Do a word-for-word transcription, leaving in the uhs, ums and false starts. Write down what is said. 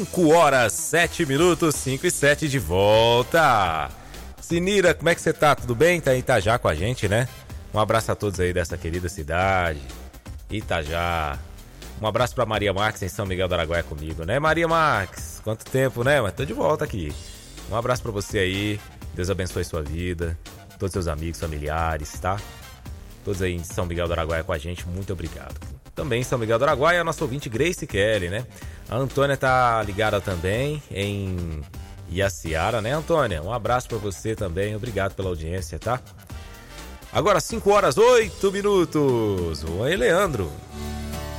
cinco horas, sete minutos, cinco e sete de volta. Sinira, como é que você tá? Tudo bem? Tá em Itajá com a gente, né? Um abraço a todos aí dessa querida cidade, Itajá. Um abraço pra Maria Marques em São Miguel do Araguaia comigo, né? Maria Marques, quanto tempo, né? Mas tô de volta aqui. Um abraço pra você aí, Deus abençoe sua vida, todos seus amigos, familiares, tá? Todos aí em São Miguel do Araguaia com a gente, muito obrigado. Também em São Miguel do Araguaia, a nossa ouvinte Grace Kelly, né? A Antônia tá ligada também em Iaciara, né, Antônia? Um abraço pra você também, obrigado pela audiência, tá? Agora cinco horas, oito minutos. Oi, Leandro.